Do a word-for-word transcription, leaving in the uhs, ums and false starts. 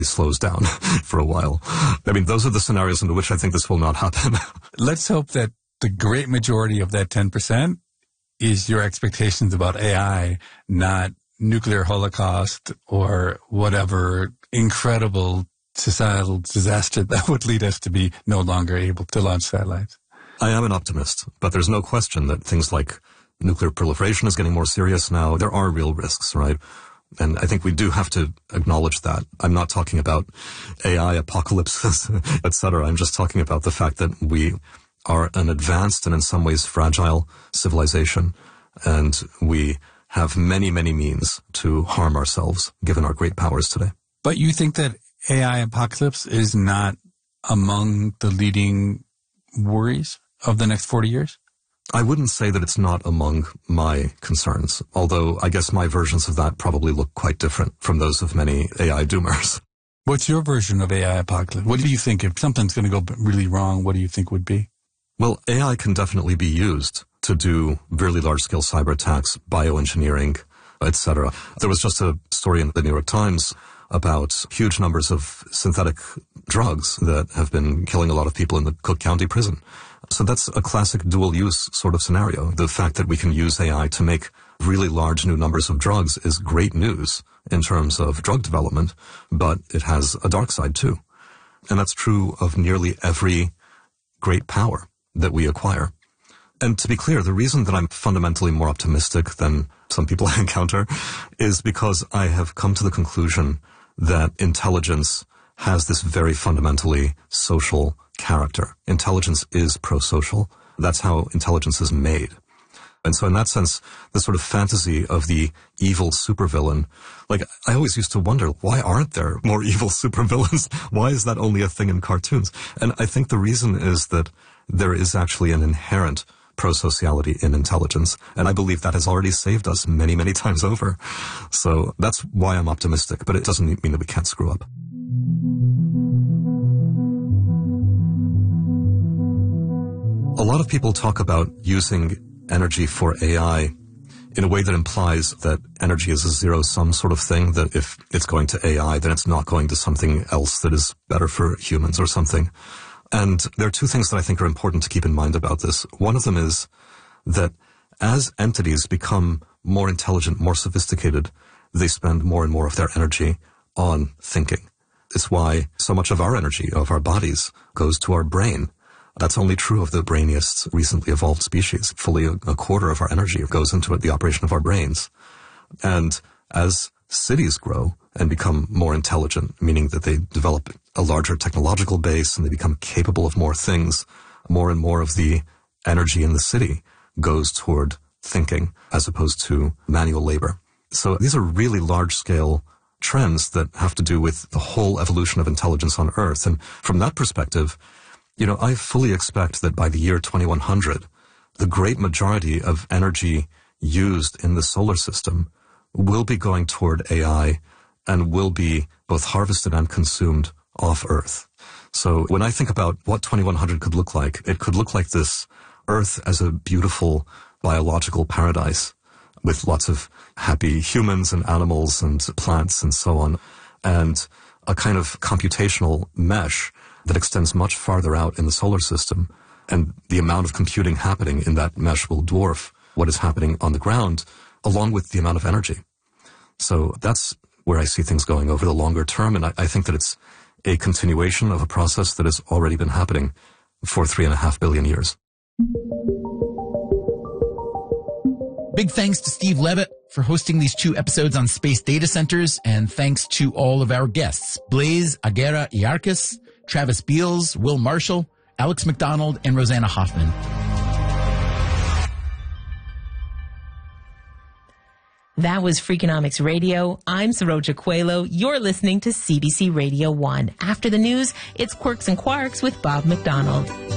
slows down for a while. I mean, those are the scenarios in which I think this will not happen. Let's hope that the great majority of that ten percent is your expectations about A I, not nuclear holocaust or whatever incredible societal disaster that would lead us to be no longer able to launch satellites. I am an optimist, but there's no question that things like nuclear proliferation is getting more serious now. There are real risks, right? And I think we do have to acknowledge that. I'm not talking about A I apocalypses, et cetera. I'm just talking about the fact that we are an advanced and in some ways fragile civilization, and we have many, many means to harm ourselves given our great powers today. But you think that A I apocalypse is not among the leading worries of the next forty years? I wouldn't say that it's not among my concerns, although I guess my versions of that probably look quite different from those of many A I doomers. What's your version of A I apocalypse? What do you think, if something's going to go really wrong, what do you think would be? Well, A I can definitely be used to do really large-scale cyber attacks, bioengineering, et cetera. There was just a story in the New York Times about huge numbers of synthetic drugs that have been killing a lot of people in the Cook County prison. So that's a classic dual-use sort of scenario. The fact that we can use A I to make really large new numbers of drugs is great news in terms of drug development, but it has a dark side too. And that's true of nearly every great power that we acquire. And to be clear, the reason that I'm fundamentally more optimistic than some people I encounter is because I have come to the conclusion that intelligence has this very fundamentally social character. Intelligence is pro-social. That's how intelligence is made. And so in that sense, the sort of fantasy of the evil supervillain, like, I always used to wonder, why aren't there more evil supervillains? Why is that only a thing in cartoons? And I think the reason is that there is actually an inherent pro-sociality in intelligence, and I believe that has already saved us many, many times over. So that's why I'm optimistic, but it doesn't mean that we can't screw up. A lot of people talk about using energy for A I in a way that implies that energy is a zero-sum sort of thing, that if it's going to A I, then it's not going to something else that is better for humans or something. And there are two things that I think are important to keep in mind about this. One of them is that as entities become more intelligent, more sophisticated, they spend more and more of their energy on thinking. It's why so much of our energy, of our bodies, goes to our brain. That's only true of the brainiest recently evolved species. Fully a, a quarter of our energy goes into the operation of our brains. And as cities grow and become more intelligent, meaning that they develop a larger technological base and they become capable of more things, more and more of the energy in the city goes toward thinking as opposed to manual labor. So these are really large-scale trends that have to do with the whole evolution of intelligence on Earth. And from that perspective, you know, I fully expect that by the year twenty-one hundred, the great majority of energy used in the solar system will be going toward A I and will be both harvested and consumed off Earth. So when I think about what twenty-one hundred could look like, it could look like this Earth as a beautiful biological paradise with lots of happy humans and animals and plants and so on, and a kind of computational mesh that extends much farther out in the solar system. And the amount of computing happening in that mesh will dwarf what is happening on the ground, along with the amount of energy. So that's where I see things going over the longer term, and I, I think that it's a continuation of a process that has already been happening for three and a half billion years. Big thanks to Steve Levitt for hosting these two episodes on space data centers, and thanks to all of our guests, Blaise Aguirre-Iarcas, Travis Beals, Will Marshall, Alex McDonald, and Rosanna Hoffman. That was Freakonomics Radio. I'm Saroja Coelho. You're listening to C B C Radio one. After the news, it's Quirks and Quarks with Bob McDonald.